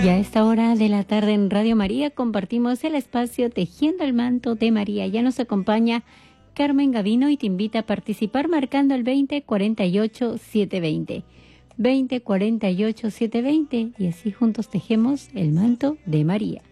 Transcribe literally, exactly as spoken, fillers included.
Y a esta hora de la tarde en Radio María compartimos el espacio Tejiendo el Manto de María. Ya nos acompaña Carmen Gavino y te invita a participar marcando el veinte cuarenta y ocho setecientos veinte. veinte cuarenta y ocho setecientos veinte y así juntos tejemos el manto de María.